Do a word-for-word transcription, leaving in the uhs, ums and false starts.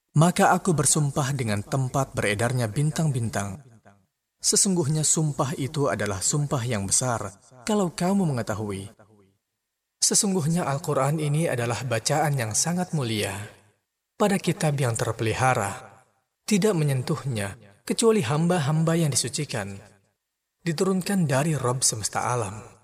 Maka aku bersumpah dengan tempat beredarnya bintang-bintang. Sesungguhnya sumpah itu adalah sumpah yang besar, kalau kamu mengetahui. Sesungguhnya Al-Quran ini adalah bacaan yang sangat mulia. Pada kitab yang terpelihara, tidak menyentuhnya, kecuali hamba-hamba yang disucikan. Diturunkan dari Rabb semesta alam.